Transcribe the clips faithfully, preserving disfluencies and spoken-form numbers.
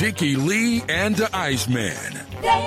Dickie Lee and the Iceman. They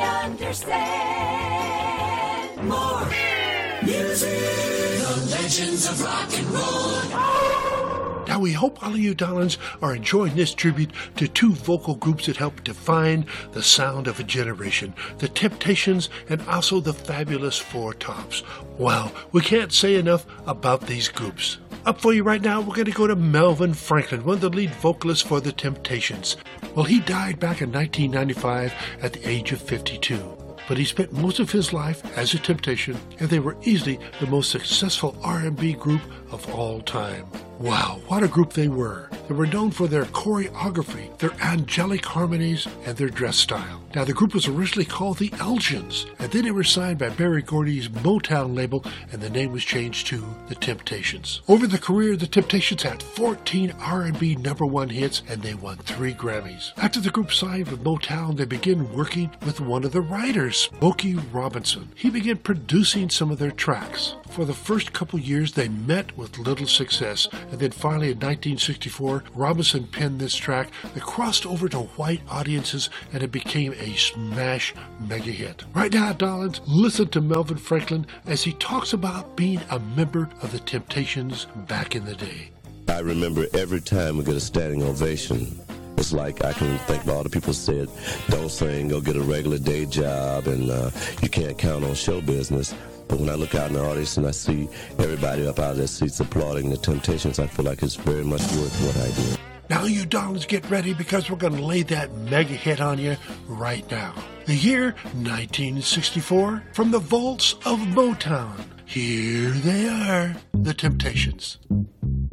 understand more. Music, the legends of rock and roll. Now, we hope all of you darlings are enjoying this tribute to two vocal groups that helped define the sound of a generation, the Temptations and also the fabulous Four Tops. Wow, we can't say enough about these groups. Up for you right now, we're going to go to Melvin Franklin, one of the lead vocalists for the Temptations. Well, he died back in nineteen ninety-five at the age of fifty-two. But he spent most of his life as a Temptation, and they were easily the most successful R and B group of all time. Wow, what a group they were. They were known for their choreography, their angelic harmonies, and their dress style. Now, the group was originally called the Elgians, and then they were signed by Berry Gordy's Motown label, and the name was changed to the Temptations. Over the career, the Temptations had fourteen R and B number one hits, and they won three Grammys. After the group signed with Motown, they began working with one of the writers, Smokey Robinson. He began producing some of their tracks. For the first couple years, they met with little success, and then finally in nineteen sixty-four, Robinson penned this track that crossed over to white audiences, and it became a smash mega hit. Right now, darlings, listen to Melvin Franklin as he talks about being a member of the Temptations back in the day. I remember every time we get a standing ovation, it's like I can think of all the people said, don't sing, go get a regular day job, and uh, you can't count on show business. But when I look out in the audience and I see everybody up out of their seats applauding the Temptations, I feel like it's very much worth what I do. Now, you darlings, get ready because we're going to lay that mega hit on you right now. The year nineteen sixty-four, from the vaults of Motown. Here they are, the Temptations.